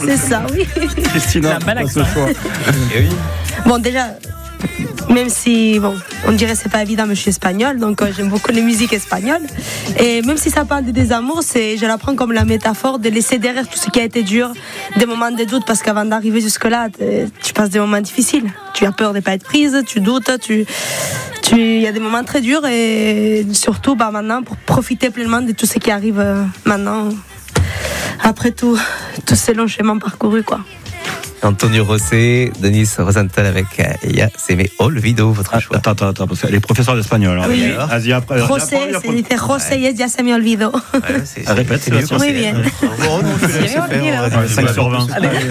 C'est ça, oui. Christina, pas ce choix. Et oui. Bon, déjà, même si, on dirait que c'est pas évident, mais je suis espagnole, donc j'aime beaucoup les musiques espagnoles. Et même si ça parle de désamour, je la prends comme la métaphore de laisser derrière tout ce qui a été dur, des moments de doute, parce qu'avant d'arriver jusque-là, tu passes des moments difficiles. Tu as peur de ne pas être prise, tu doutes, il y a des moments très durs, et surtout maintenant, pour profiter pleinement de tout ce qui arrive maintenant, après tout ce long chemin parcouru, quoi. Antonio Rosé, Denis Rosenthal avec Ella se me olvidó, votre choix. Attends, parce qu'elle est professeure d'espagnol. Hein. Oui. Vas-y, après. José, c'est José, ya se me olvidó. Répète, c'est mieux. Muy bien. Bon, non, je suis 5 sur 20.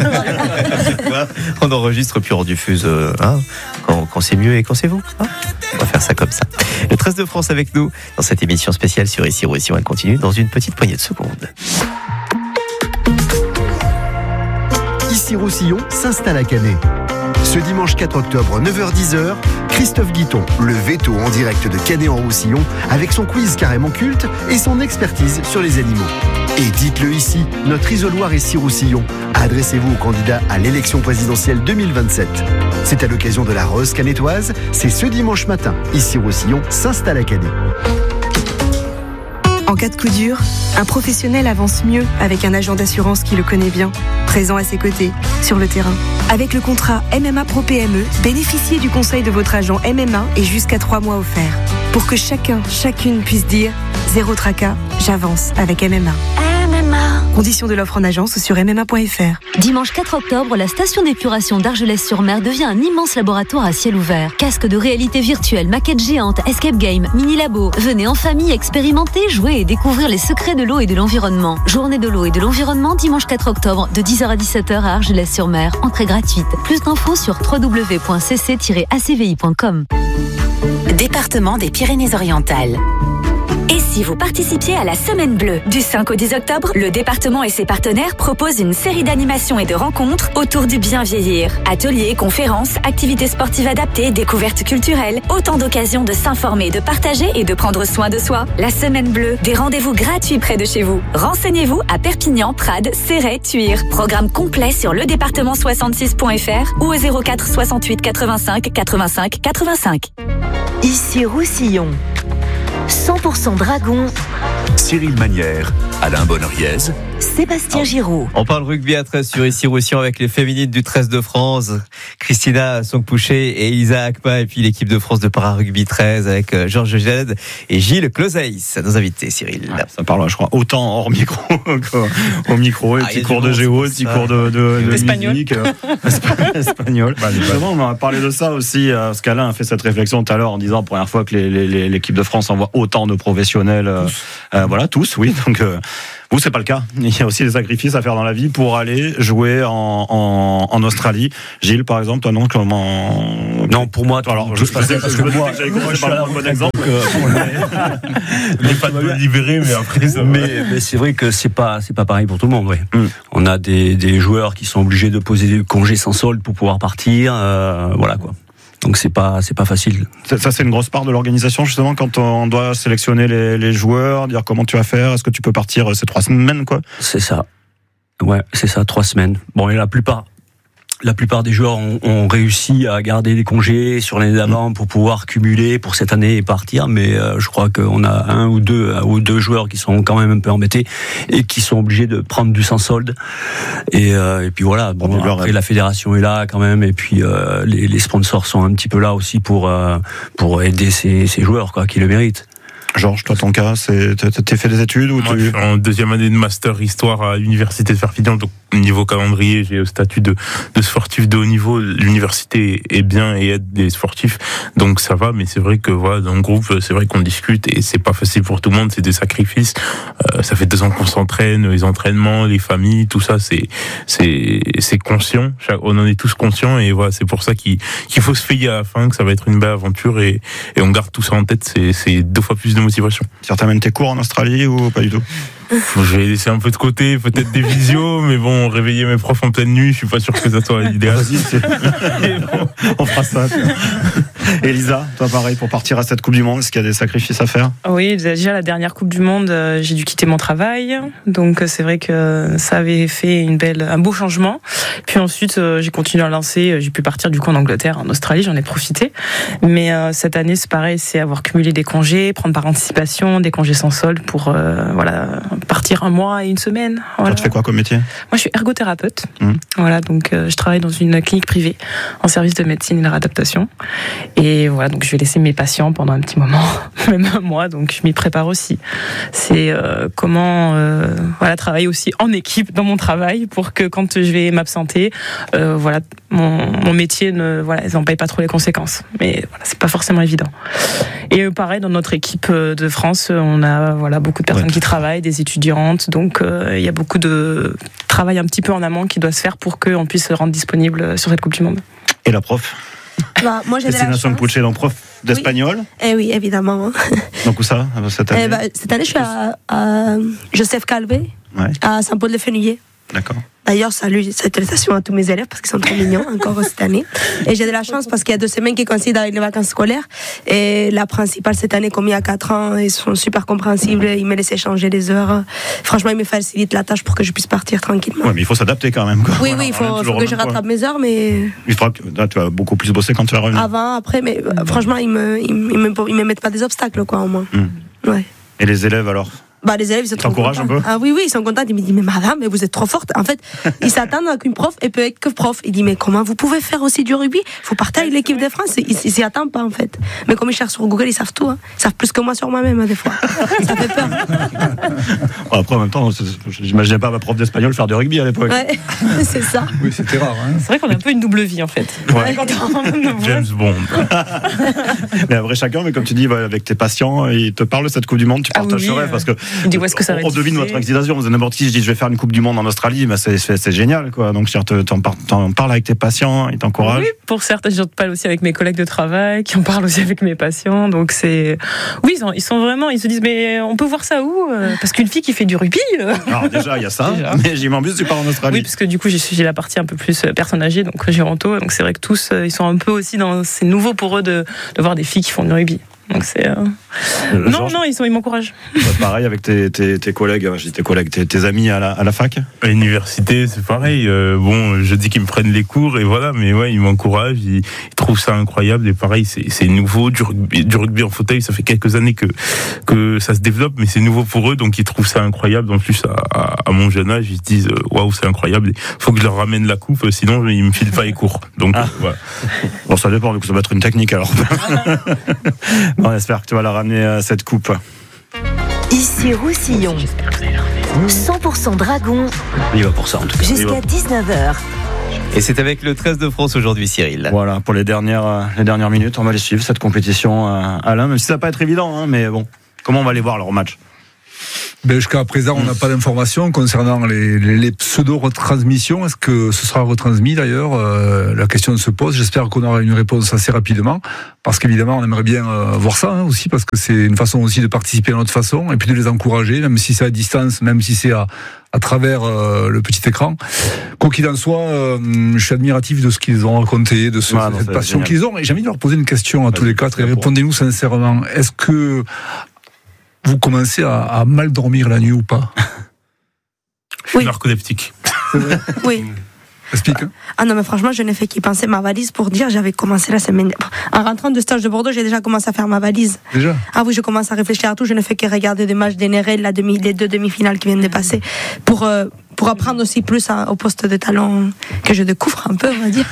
On enregistre puis on diffuse quand c'est mieux et quand c'est vous. On va faire ça comme ça. Le 13 de France avec nous dans cette émission spéciale sur Ici Roussillon. Elle continue dans une petite poignée de secondes. Ici Roussillon s'installe à Canet. Ce dimanche 4 octobre, 9h-10h, Christophe Guiton, le veto en direct de Canet en Roussillon, avec son quiz carrément culte et son expertise sur les animaux. Et dites-le ici, notre isoloir Ici Roussillon. Adressez-vous aux candidats à l'élection présidentielle 2027. C'est à l'occasion de la Rose canetoise, c'est ce dimanche matin. Ici Roussillon s'installe à Canet. En cas de coup dur, un professionnel avance mieux avec un agent d'assurance qui le connaît bien, présent à ses côtés, sur le terrain. Avec le contrat MMA Pro PME, bénéficiez du conseil de votre agent MMA et jusqu'à 3 mois offerts. Pour que chacune puisse dire « Zéro tracas, j'avance avec MMA ». Conditions de l'offre en agence sur mma.fr. Dimanche 4 octobre, la station d'épuration d'Argelès-sur-Mer devient un immense laboratoire à ciel ouvert. Casques de réalité virtuelle, maquettes géantes, escape game, mini-labo. Venez en famille expérimenter, jouer et découvrir les secrets de l'eau et de l'environnement. Journée de l'eau et de l'environnement, dimanche 4 octobre, de 10h à 17h à Argelès-sur-Mer. Entrée gratuite. Plus d'infos sur www.cc-acvi.com. Département des Pyrénées-Orientales. Et si vous participiez à la Semaine Bleue, du 5 au 10 octobre, le département et ses partenaires proposent une série d'animations et de rencontres autour du bien vieillir. Ateliers, conférences, activités sportives adaptées, découvertes culturelles, autant d'occasions de s'informer, de partager et de prendre soin de soi. La Semaine Bleue, des rendez-vous gratuits près de chez vous. Renseignez-vous à Perpignan, Prades, Céret, Thuir. Programme complet sur ledépartement66.fr ou au 04 68 85 85 85. Ici Roussillon. 100% Dragon. Cyril Manière, Alain Bonneriez, Sébastien Giraud. On parle rugby à 13 sur Ici Roussillon avec les féminines du 13 de France, Christina Songpoucher et Elisa Akpa, et puis l'équipe de France de para-rugby 13 avec Georges Gélède et Gilles Closeis, nos invités, Cyril. Ouais, ça parle, je crois, autant hors micro qu'au micro, les petits cours de géo, les petits cours de musique. Espagnol. Justement, on a parlé de ça aussi, parce qu'Alain a fait cette réflexion tout à l'heure en disant, première fois que l'équipe de France envoie autant de professionnels, tous, oui, donc... Vous, c'est pas le cas. Il y a aussi des sacrifices à faire dans la vie pour aller jouer en Australie. Gilles, par exemple, toi, non, comment... Non, pour moi, alors, je passais parce que moi, j'avais compris, je parlais d'un bon exemple. Mais pas de libérer, mais après ça. Mais c'est vrai que c'est pas pareil pour tout le monde, ouais. On a des joueurs qui sont obligés de poser des congés sans solde pour pouvoir partir, voilà, quoi. Donc c'est pas facile. Ça c'est une grosse part de l'organisation justement quand on doit sélectionner les joueurs, dire comment tu vas faire, est-ce que tu peux partir ces 3 semaines quoi ? C'est ça. Ouais, c'est ça, 3 semaines. Bon, et la plupart des joueurs ont réussi à garder des congés sur l'année d'avant pour pouvoir cumuler pour cette année et partir, mais je crois qu'on a un ou deux joueurs qui sont quand même un peu embêtés et qui sont obligés de prendre du sans solde. Et puis voilà, bon, après la fédération est là quand même, et puis les sponsors sont un petit peu là aussi pour aider ces joueurs quoi, qui le méritent. Georges, toi ton cas, t'as fait des études ou moi, je suis en 2e année de master histoire à l'université de Perpignan, donc niveau calendrier, j'ai le statut de sportif de haut niveau. L'université est bien et aide des sportifs, donc ça va. Mais c'est vrai que voilà, dans le groupe, c'est vrai qu'on discute et c'est pas facile pour tout le monde. C'est des sacrifices. Ça fait 2 ans qu'on s'entraîne, les entraînements, les familles, tout ça, c'est conscient. On en est tous conscients et voilà, c'est pour ça qu'il faut se payer à la fin, que ça va être une belle aventure et on garde tout ça en tête. C'est 2 fois plus de motivation. Tu amènes tes cours en Australie ou pas du tout ? Je vais laisser un peu de côté, peut-être des visios, mais bon, réveiller mes profs en pleine nuit, je suis pas sûr que ça soit l'idéal. Bon, on fera ça. Elisa, toi pareil, pour partir à cette Coupe du Monde, est-ce qu'il y a des sacrifices à faire ? Oui, déjà la dernière Coupe du Monde, j'ai dû quitter mon travail, donc c'est vrai que ça avait fait un beau changement. Puis ensuite, j'ai continué à lancer, j'ai pu partir du coup en Angleterre, en Australie, j'en ai profité. Mais cette année, c'est pareil, c'est avoir cumulé des congés, prendre par anticipation, des congés sans solde pour partir 1 mois et 1 semaine. Voilà. Tu fais quoi comme métier ? Moi, je suis ergothérapeute. Voilà, donc je travaille dans une clinique privée en service de médecine et de réadaptation. Et voilà, donc je vais laisser mes patients pendant un petit moment, même 1 mois, donc je m'y prépare aussi. C'est comment travailler aussi en équipe dans mon travail pour que quand je vais m'absenter, mon métier n'en paye pas trop les conséquences. Mais voilà, c'est pas forcément évident. Et pareil, dans notre équipe de France, on a beaucoup de personnes qui travaillent, des étudiantes, donc il y a beaucoup de travail un petit peu en amont qui doit se faire pour qu'on puisse se rendre disponible sur cette Coupe du Monde. Et la prof ? Moi, j'ai Christina Song-Puche, donc prof d'espagnol. Oui, évidemment. Donc où ça, cette année ? Cette année, je suis à Joseph Calvé, à Saint-Paul-de-Fenouillet. D'accord. D'ailleurs, salutations à tous mes élèves parce qu'ils sont trop mignons encore cette année. Et j'ai de la chance parce qu'il y a 2 semaines qui coïncident avec les vacances scolaires. Et la principale cette année, comme il y a 4 ans, ils sont super compréhensibles. Ils me laissent échanger les heures. Franchement, ils me facilitent la tâche pour que je puisse partir tranquillement. Ouais, mais il faut s'adapter quand même. Oui, il faut que je rattrape mes heures, mais. Il faudra que là, tu vas beaucoup plus bosser quand tu vas revenir. Avant, après, mais franchement, ils me mettent pas des obstacles, quoi, au moins. Ouais. Et les élèves alors ? Les élèves, ils sont trop contents. Un peu. Ah oui, ils sont contents. Ils me disent, mais madame, mais vous êtes trop forte. En fait, ils s'attendent à qu'une prof et peut être que prof. Ils disent, mais comment vous pouvez faire aussi du rugby ? Faut partir avec l'équipe de France. Ils s'y attendent pas, en fait. Mais comme ils cherchent sur Google, ils savent tout. Ils savent plus que moi sur moi-même, des fois. Ça fait peur. Après, en même temps, j'imaginais pas ma prof d'espagnol faire du rugby à l'époque. Ouais, c'est ça. Oui, c'était rare. C'est vrai qu'on a un peu une double vie, en fait. Ouais. James Bond. Mais après, chacun, mais comme tu dis, avec tes patients, ils te parlent de cette Coupe du Monde, tu partages ce rêve parce que. Il dit où est-ce que ça va on devine notre excitation. N'importe qui, je dis je vais faire une Coupe du Monde en Australie, c'est génial, quoi. Donc t'en parles avec tes patients, ils t'encouragent. Oui, pour certains, j'en parle aussi avec mes collègues de travail, qui en parlent aussi avec mes patients. Donc ils sont vraiment, ils se disent mais on peut voir ça où ? Parce qu'une fille qui fait du rugby. Alors déjà il y a ça, mais j'y m'en plus tu pars en Australie. Oui, parce que du coup j'ai la partie un peu plus personne âgée, donc géronto. Donc c'est vrai que tous ils sont un peu aussi c'est nouveau pour eux de voir des filles qui font du rugby. Donc c'est non, ils m'encouragent. Pareil avec tes collègues, je dis tes collègues, tes amis à la fac. À l'université, c'est pareil. Je dis qu'ils me prennent les cours et voilà, mais ouais, ils m'encouragent, ils trouvent ça incroyable et pareil, c'est nouveau du rugby en fauteuil. Ça fait quelques années que ça se développe, mais c'est nouveau pour eux, donc ils trouvent ça incroyable. En plus, à mon jeune âge, ils se disent waouh, c'est incroyable. Faut que je leur ramène la coupe, sinon ils me filent pas les cours. Donc voilà. Bon, ça dépend. Donc ça va être une technique alors. On espère que tu vas la ramener cette coupe. Ici Roussillon. 100% Dragon. Il va pour ça en tout cas. Jusqu'à 19h. Et c'est avec le 13 de France aujourd'hui, Cyril. Voilà, pour les dernières minutes, on va les suivre, cette compétition, Alain, même si ça va pas être évident, mais bon, comment on va aller voir leur match ? Jusqu'à présent, on n'a pas d'informations concernant les pseudo-retransmissions. Est-ce que ce sera retransmis d'ailleurs ? La question se pose. J'espère qu'on aura une réponse assez rapidement. Parce qu'évidemment, on aimerait bien voir ça aussi, parce que c'est une façon aussi de participer à notre façon, et puis de les encourager, même si c'est à distance, même si c'est à travers le petit écran. Quoi qu'il en soit, je suis admiratif de ce qu'ils ont raconté, de cette passion qu'ils ont. Et j'ai envie de leur poser une question à tous les 4, et répondez-nous sincèrement. Est-ce que vous commencez à mal dormir la nuit ou pas ? Je suis narcoleptique. C'est vrai ? Oui. Explique. Ah non, mais franchement, je n'ai fait qu'y penser ma valise pour dire, j'avais commencé la semaine. En rentrant de stage de Bordeaux, j'ai déjà commencé à faire ma valise. Déjà ? Ah oui, je commence à réfléchir à tout. Je ne fais que regarder des matchs d'NRL, les 2 demi-finales qui viennent de passer, pour apprendre aussi plus au poste de talent que je découvre un peu, on va dire.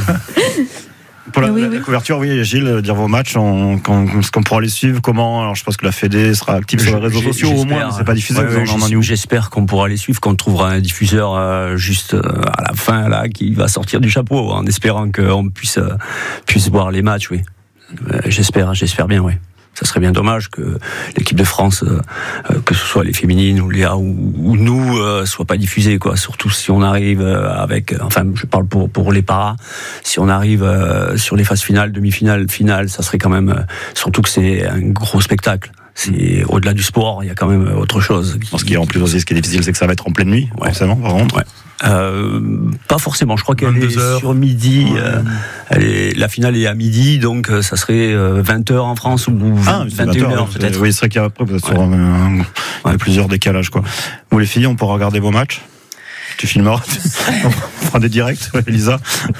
Pour la couverture, oui, Gilles, dire vos matchs, est-ce qu'on pourra les suivre, comment ? Alors je pense que la Fédé sera active sur les réseaux sociaux au moins, mais c'est pas diffusé. J'espère qu'on pourra les suivre, qu'on trouvera un diffuseur juste à la fin là qui va sortir du chapeau, en espérant qu'on puisse voir les matchs. Oui, j'espère bien, oui. Ça serait bien dommage que l'équipe de France, que ce soit les féminines ou les A ou nous, soient pas diffusées, quoi. Surtout si on arrive je parle pour les paras, si on arrive sur les phases finales, demi-finales, finales, ça serait quand même, surtout que c'est un gros spectacle. C'est au-delà du sport, il y a quand même autre chose. Ce qui est en plus aussi, ce qui est difficile, c'est que ça va être en pleine nuit, forcément, par contre. Pas forcément, je crois qu'elle est sur midi. La finale est à midi, donc ça serait 20h en France ou 21h peut-être. Oui, c'est vrai qu'après vous êtes sur plusieurs décalages, quoi. Vous les filles, on pourra regarder vos matchs. Tu filmeras. On fera des directs, Elisa.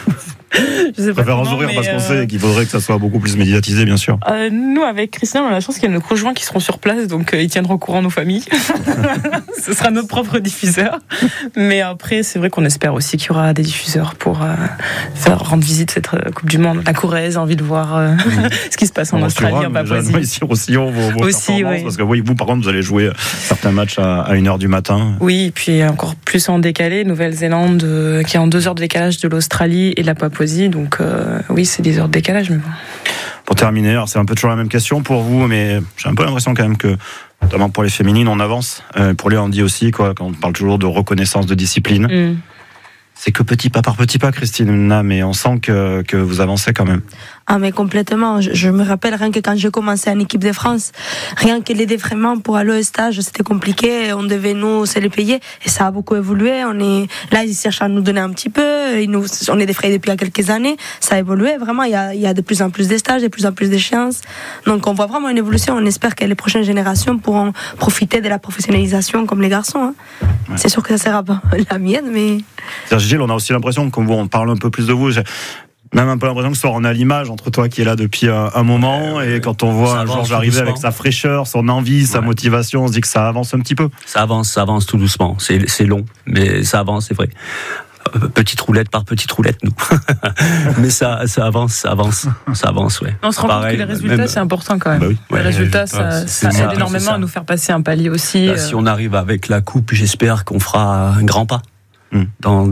Je préfère en sourire parce qu'on sait qu'il faudrait que ça soit beaucoup plus médiatisé, bien sûr. Nous, avec Christian, on a la chance qu'il y a nos conjoints qui seront sur place, donc ils tiendront au courant nos familles. Ce sera notre propre diffuseur. Mais après, c'est vrai qu'on espère aussi qu'il y aura des diffuseurs pour rendre visite cette Coupe du Monde. La Corrèze a envie de voir ce qui se passe en Australie, en Papouasie. Ici au Roussillon, vos performances, parce que vous, par contre, vous allez jouer certains matchs à 1h du matin. Oui, et puis encore plus en décalé, Nouvelle-Zélande qui est en 2 heures de décalage de l'Australie et de la Papouasie. Donc oui, c'est des heures de décalage, mais bon. Pour terminer, alors c'est un peu toujours la même question pour vous, mais j'ai un peu l'impression quand même que, notamment pour les féminines, on avance. Pour les handis aussi, quoi, quand on parle toujours de reconnaissance de discipline. C'est que petit pas par petit pas, Christine, mais on sent que vous avancez quand même. Ah, mais complètement. Je me rappelle rien que quand j'ai commencé en équipe de France, rien que les défraiements pour aller au stage, c'était compliqué. On devait nous se les payer et ça a beaucoup évolué. Là, ils cherchent à nous donner un petit peu. On est défrayés depuis quelques années. Ça a évolué. Vraiment, il y a de plus en plus de stages, de plus en plus d'échéances. Donc, on voit vraiment une évolution. On espère que les prochaines générations pourront profiter de la professionnalisation comme les garçons. Hein. Ouais. C'est sûr que ça sera pas la mienne, mais. Gilles, on a aussi l'impression qu'on parle un peu plus de vous. Même un peu l'impression que ce soit on a l'image entre toi qui est là depuis un moment et quand on voit Georges arriver avec sa fraîcheur, son envie, sa motivation, on se dit que ça avance un petit peu. Ça avance tout doucement. C'est long, mais ça avance, c'est vrai. Petite roulette par petite roulette, nous. Mais ça avance, ouais. On se rend compte que les résultats, c'est important quand même. Bah oui. Les résultats, ça aide énormément à nous faire passer un palier aussi. Là, si on arrive avec la coupe, j'espère qu'on fera un grand pas. Dans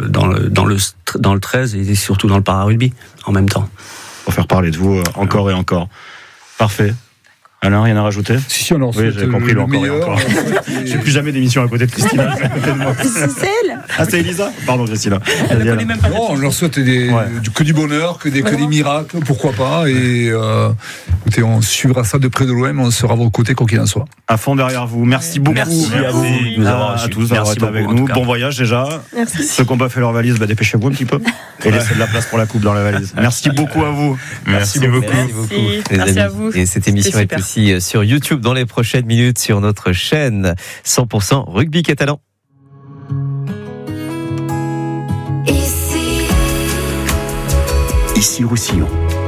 le 13 et surtout dans le para-rugby en même temps. Pour faire parler de vous encore et encore. Parfait. Alain, rien à rajouter ? Si, on en souhaite j'ai compris, encore et encore. J'ai plus jamais d'émission à côté de Christina. C'est elle. Ah, c'est Elisa ? Pardon, Christina. Non, on leur souhaite que du bonheur, que des miracles, pourquoi pas. Et écoutez, on suivra ça de près de loin, mais on sera à vos côtés, quoi qu'il en soit. À fond derrière vous. Merci beaucoup. Merci à vous de nous avoir à tous d'avoir été avec nous. Bon voyage déjà. Merci. Ceux qui n'ont pas fait leur valise, dépêchez-vous un petit peu. Et laissez de la place pour la coupe dans la valise. Merci beaucoup à vous. Merci beaucoup. Merci à vous. Et cette émission est aussi sur YouTube dans les prochaines minutes sur notre chaîne 100% Rugby Catalan. Ici Roussillon.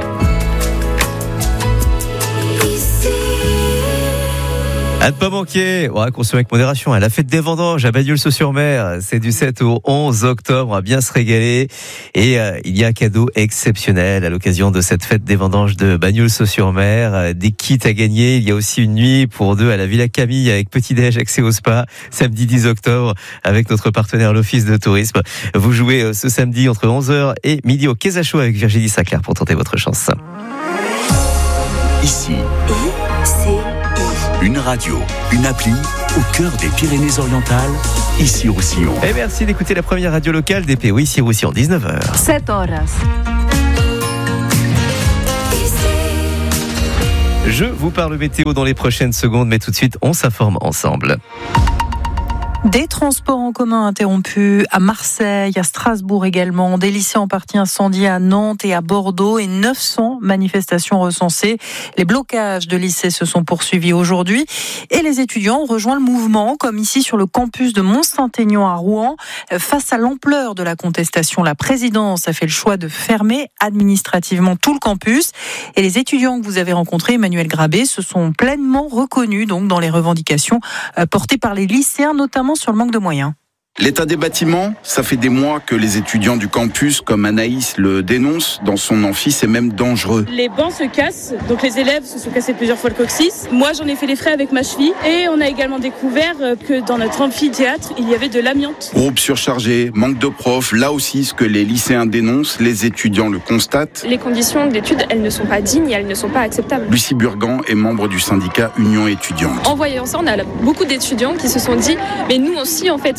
À ne pas manquer, consommer avec modération, la fête des vendanges à Bagnols-sur-Mer, c'est du 7 au 11 octobre, on va bien se régaler. Et il y a un cadeau exceptionnel à l'occasion de cette fête des vendanges de Bagnols-sur-Mer. Des kits à gagner, il y a aussi une nuit pour 2 à la Villa Camille avec petit-déj, accès au spa, samedi 10 octobre avec notre partenaire l'Office de Tourisme. Vous jouez ce samedi entre 11h et midi au Quai Chaud avec Virginie Sinclair pour tenter votre chance. Ici. Une radio, une appli au cœur des Pyrénées-Orientales, ici Roussillon. Et merci d'écouter la première radio locale des PO ici Roussillon, 19h. 7 horas. Je vous parle météo dans les prochaines secondes, mais tout de suite, on s'informe ensemble. Des transports en commun interrompus à Marseille, à Strasbourg également, des lycées en partie incendiés à Nantes et à Bordeaux et 900 manifestations recensées. Les blocages de lycées se sont poursuivis aujourd'hui et les étudiants ont rejoint le mouvement, comme ici sur le campus de Mont-Saint-Aignan à Rouen. Face à l'ampleur de la contestation, la présidence a fait le choix de fermer administrativement tout le campus et les étudiants que vous avez rencontrés, Emmanuel Grabé, se sont pleinement reconnus donc dans les revendications portées par les lycéens, notamment sur le manque de moyens. L'état des bâtiments, ça fait des mois que les étudiants du campus, comme Anaïs le dénoncent dans son amphi, c'est même dangereux. Les bancs se cassent, donc les élèves se sont cassés plusieurs fois le coccyx. Moi, j'en ai fait les frais avec ma cheville et on a également découvert que dans notre amphithéâtre, il y avait de l'amiante. Groupe surchargé, manque de profs, là aussi ce que les lycéens dénoncent, les étudiants le constatent. Les conditions d'études, elles ne sont pas dignes et elles ne sont pas acceptables. Lucie Burgan est membre du syndicat Union étudiante. En voyant ça, on a beaucoup d'étudiants qui se sont dit, mais nous aussi, en fait, on veut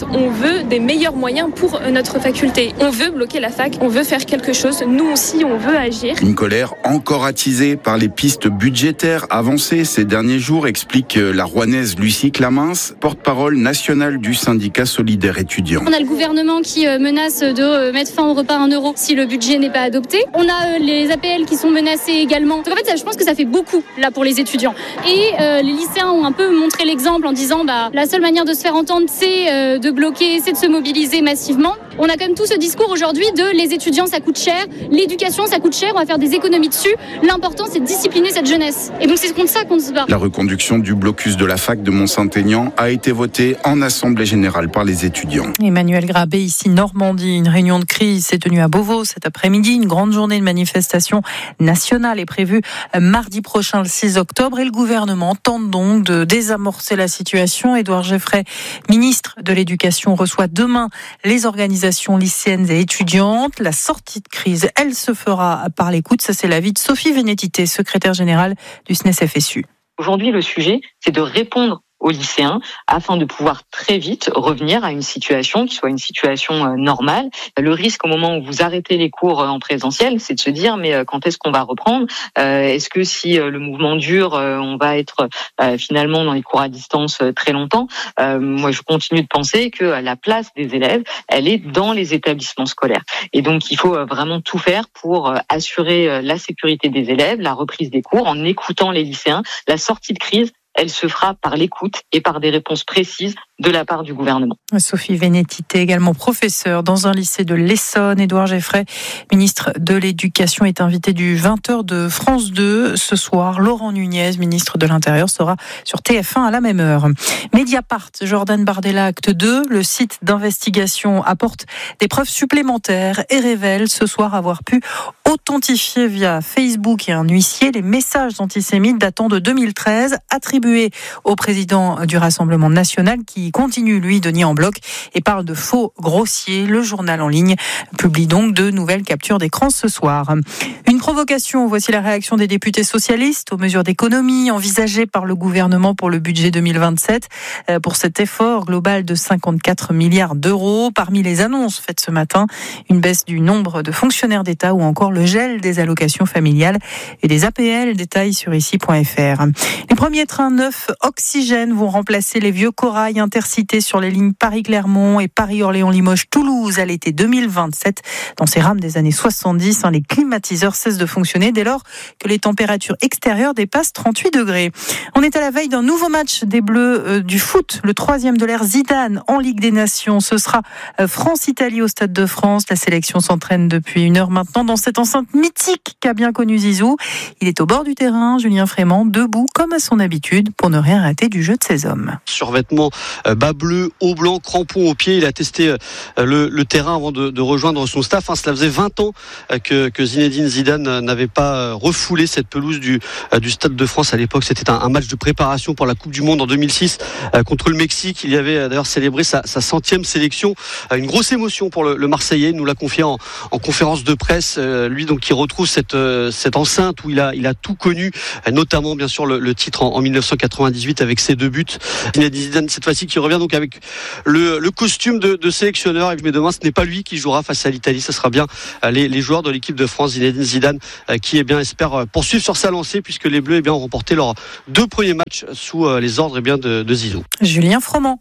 veut des meilleurs moyens pour notre faculté. On veut bloquer la fac, on veut faire quelque chose. Nous aussi, on veut agir. Une colère encore attisée par les pistes budgétaires avancées ces derniers jours, explique la Rouennaise Lucie Clamins, porte-parole nationale du syndicat solidaire étudiant. On a le gouvernement qui menace de mettre fin au repas 1 euro si le budget n'est pas adopté. On a les APL qui sont menacés également. Donc en fait, je pense que ça fait beaucoup là pour les étudiants. Et les lycéens ont un peu montré l'exemple en disant la seule manière de se faire entendre, c'est de bloquer, c'est de se mobiliser massivement. On a quand même tout ce discours aujourd'hui de les étudiants ça coûte cher, l'éducation ça coûte cher, on va faire des économies dessus. L'important c'est de discipliner cette jeunesse. Et donc c'est contre ça qu'on se bat. La reconduction du blocus de la fac de Mont-Saint-Aignan a été votée en assemblée générale par les étudiants. Emmanuel Grabé, ici Normandie, une réunion de crise s'est tenue à Beauvau cet après-midi. Une grande journée de manifestation nationale est prévue mardi prochain, le 6 octobre. Et le gouvernement tente donc de désamorcer la situation. Édouard Geoffrey, ministre de l'Éducation, reçoit demain les organisations lycéennes et étudiantes. La sortie de crise, elle se fera par l'écoute. Ça, c'est l'avis de Sophie Vénétité, secrétaire générale du SNES-FSU. Aujourd'hui, le sujet, c'est de répondre aux lycéens afin de pouvoir très vite revenir à une situation qui soit une situation normale. Le risque au moment où vous arrêtez les cours en présentiel, c'est de se dire mais quand est-ce qu'on va reprendre ? Est-ce que si le mouvement dure, on va être finalement dans les cours à distance très longtemps ? Moi, je continue de penser que la place des élèves, elle est dans les établissements scolaires. Et donc, il faut vraiment tout faire pour assurer la sécurité des élèves, la reprise des cours en écoutant les lycéens. La sortie de crise, elle se fera par l'écoute et par des réponses précises de la part du gouvernement. Sophie Vénétité, également professeure dans un lycée de l'Essonne. Édouard Geoffrey, ministre de l'Éducation, est invité du 20h de France 2 ce soir. Laurent Nunez, ministre de l'Intérieur, sera sur TF1 à la même heure. Mediapart, Jordan Bardella, acte 2. Le site d'investigation apporte des preuves supplémentaires et révèle ce soir avoir pu authentifier via Facebook et un huissier les messages antisémites datant de 2013 attribués au président du Rassemblement national qui continue, lui, de nier en bloc et parle de faux grossiers. Le journal en ligne publie donc de nouvelles captures d'écran ce soir. Une provocation, voici la réaction des députés socialistes aux mesures d'économie envisagées par le gouvernement pour le budget 2027. Pour cet effort global de 54 milliards d'euros, parmi les annonces faites ce matin, une baisse du nombre de fonctionnaires d'État ou encore le gel des allocations familiales et des APL. Détails sur ici.fr. Les premiers trains neufs Oxygène vont remplacer les vieux corails intercités sur les lignes Paris-Clermont et Paris-Orléans-Limoges-Toulouse à l'été 2027. Dans ces rames des années 70, les climatiseurs cessent de fonctionner dès lors que les températures extérieures dépassent 38 degrés. On est à la veille d'un nouveau match des Bleus du foot, le 3e de l'ère Zidane en Ligue des Nations. Ce sera France-Italie au Stade de France. La sélection s'entraîne depuis 1 heure maintenant dans cette enceinte mythique qu'a bien connu Zizou. Il est au bord du terrain, Julien Frémant, debout comme à son habitude pour ne rien rater du jeu de ses hommes. Survêtement bas bleu, haut blanc, crampons au pied. Il a testé le terrain avant de rejoindre son staff. Cela faisait 20 ans que Zinedine Zidane n'avait pas refoulé cette pelouse du Stade de France. À l'époque, c'était un match de préparation pour la Coupe du Monde en 2006 contre le Mexique. Il y avait d'ailleurs célébré sa 100e sélection. Une grosse émotion pour le Marseillais. Il nous l'a confié en conférence de presse. Lui, donc, qui retrouve cette enceinte où il a tout connu, notamment bien sûr le titre en 1998 avec ses 2 buts. Zinedine Zidane, cette fois-ci, qui revient donc avec le costume de sélectionneur. Mais demain, ce n'est pas lui qui jouera face à l'Italie. Ce sera bien les joueurs de l'équipe de France, Zinedine Zidane, qui espère poursuivre sur sa lancée puisque les Bleus ont remporté leurs 2 premiers matchs sous les ordres de Zizou. Julien Froment.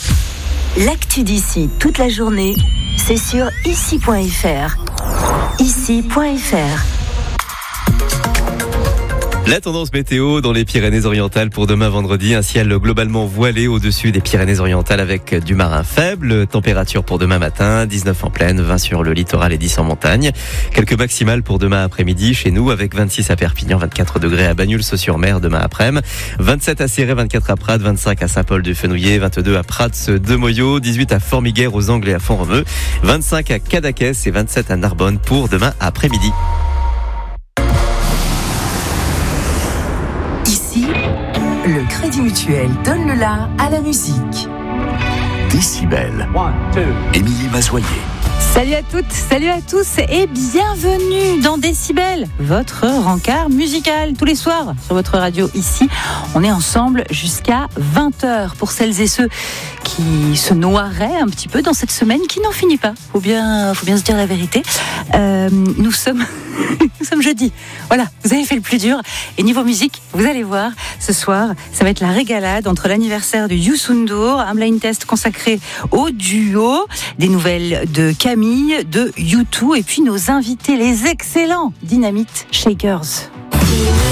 L'actu d'ici toute la journée, c'est sur ici.fr. Ici.fr. La tendance météo dans les Pyrénées-Orientales pour demain vendredi, un ciel globalement voilé au-dessus des Pyrénées-Orientales avec du marin faible. Température pour demain matin, 19 en plaine, 20 sur le littoral et 10 en montagne. Quelques maximales pour demain après-midi chez nous avec 26 à Perpignan, 24 degrés à Bagnols-sur-Mer demain après-midi, 27 à Céret, 24 à Prades, 25 à Saint-Paul-du-Fenouillet, 22 à Prats de Moyo, 18 à Formiguère aux Angles et à Font-Romeu, 25 à Cadaqués et 27 à Narbonne pour demain après-midi. Le Crédit Mutuel donne le la à la musique. Décibel. Émilie Mazoyer. Salut à toutes, salut à tous et bienvenue dans Décibel, votre rencard musical tous les soirs sur votre radio ici. On est ensemble jusqu'à 20h pour celles et ceux qui se noieraient un petit peu dans cette semaine qui n'en finit pas. Faut bien se dire la vérité. Nous sommes jeudi. Voilà, vous avez fait le plus dur. Et niveau musique, vous allez voir, ce soir, ça va être la régalade entre l'anniversaire de Youssou N'Dour, un blind test consacré au duo, des nouvelles de Camille, de U2, et puis nos invités, les excellents Dynamite Shakers.